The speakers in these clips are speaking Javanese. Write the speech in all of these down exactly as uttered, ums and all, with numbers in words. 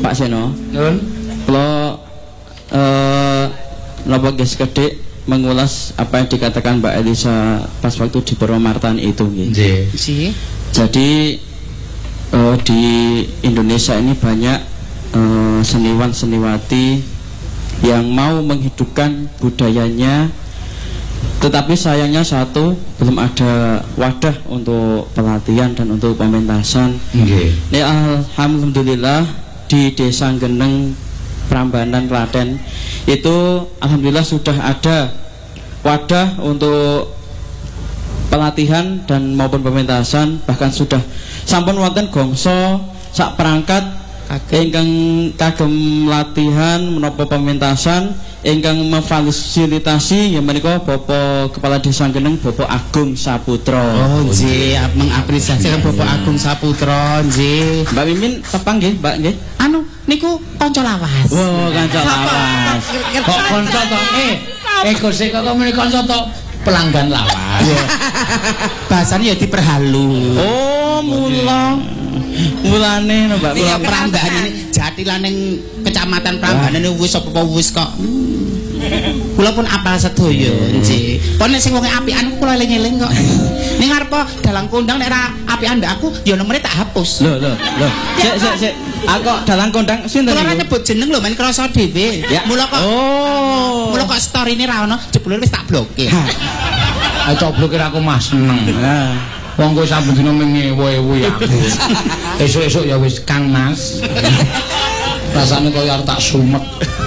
Pak Seno. Nun. Kalau eh napa guys kedek mengulas apa yang dikatakan Mbak Elisa pas waktu di Purwomartan itu nggih. Nggih. Jadi uh, di Indonesia ini banyak uh, seniwan-seniwati yang mau menghidupkan budayanya, tetapi sayangnya satu, belum ada wadah untuk pelatihan dan untuk pementasan. Nggih. Ini alhamdulillah di Desa Geneng Prambanan Klaten itu alhamdulillah sudah ada wadah untuk pelatihan dan maupun pementasan, bahkan sudah sampun wonten gongso sak perangkat ingkang kagem latihan menapa pementasan ingkang memfasilitasi ya menika Bapak Kepala Desa Geneng Bapak Agung Saputra. Oh nggih, mengapresiasi Bapak Agung Saputra nggih. Mbak Mimin tepang nggih, Mbak nggih. Anu niku kanca lawas. Oh, kanca lawas. Kok kanca to? Eh, eh Gusik kok muni kanca to? Pelanggan lawas. Bahasane ya diperhalu. Oh, mula. Mulane Mbak Kula Prambanan ini jatilan ning Kecamatan Prambanan ini wis apa wis kok. Kula pun apal sedaya nggih. Pon nek sing wong apikan kula eling-eling kok. Ning arep dalang kondang nek ra apikan ndak aku ya nomere tak hapus. Lho lho lho. Sik sik sik. Aku dalang kondang sinten niku? Kula ora nyebut jeneng lho men krasa dhewe. Mula kok. Oh. Mula kok story-ne ra ono, jebule wis tak blokir. Ayo cok blokir aku Mas seneng. Ha. Wong kowe saben dina mengewo-ewo ya aku. Esuk-esuk ya wis Kang Mas. Rasane kaya arep tak sumet.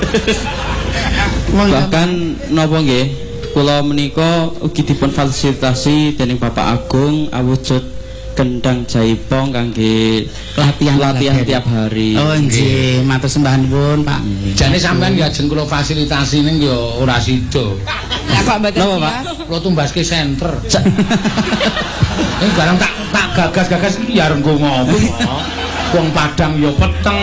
Bahkan napa nggih, kula menika ugi dipun fasilitasi dening Bapak Agung awujud kendang jaipong kangge latihan latihan tiap hari. Oh nggih, matur sembahanipun Pak. Jane sampean ya ajeng kula fasilitasi ning ya ora sida. Lah kok mboten Pak? Kula tumbaske senter. Ini barang tak tak gagas-gagas ya renggo ngomong. Wong Padang ya peteng.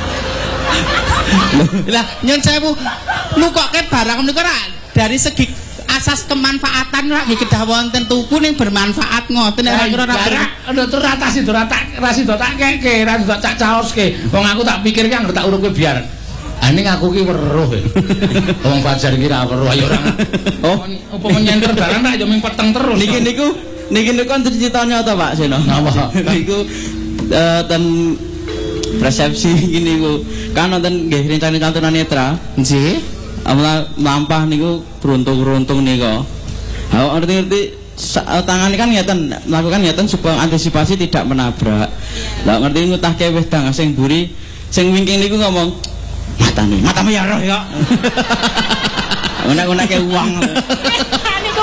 Lah nyun sewu nukoke barang niku ra dari segi asas kemanfaatan ora nggih kedah wonten tuku ning bermanfaat ngoten nek ora ora ora tur ratasi ora tak rasi do tak keke ra do tak caoske. Wong aku tak pikir ki anggere tak urupke biar. Ah ning aku ki weruh. Wong Fajar ki ra weruh ya ora. Oh, apa menyenter barang tak ya ming peteng terus. Niki niku niki niku kan cerita nyata Pak Seno. Napa? Niku eh ten persepsi gini ku kan nonton nggih rencana tunanetra nggih amla mlampah niku beruntung-beruntung niku ha ngerti-ngerti tangan kan ngeten melakukan ngeten supaya antisipasi tidak menabrak lah ngerti ngutahke wedang sing mburi sing wingking niku ngomong matane matamu ya roh ya ngono-ngonoke uang niku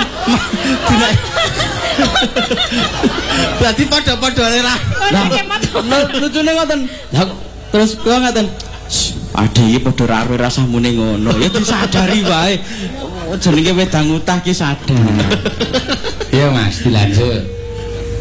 berarti padha-padha ora lucune ngoten terus kula ngaten ade iki padha ra rasah muni ngono ya disadari wae jenenge wedang utah ki sadar iya Mas dilanjut